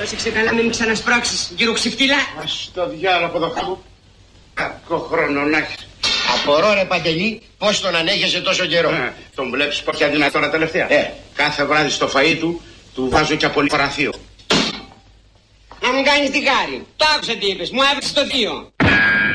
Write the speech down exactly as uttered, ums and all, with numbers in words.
Πρόσεξε καλά, μην ξανασπράξεις, κύριο Ξυφτήλα. Ας το διάλογο από εδώ χαμού. Κακό χρόνο να έχεις. Απορώ ρε Παντελή, πώς τον ανέχεσαι τόσο καιρό. Ε, τον βλέπεις πόσα δυνατά τώρα τελευταία. Ε, κάθε βράδυ στο φαΐ του, του βάζω και απολυφοραθείο. Να μου κάνεις τη χάρη. Το άκουσα τι είπες, μου έβριξε το θείο.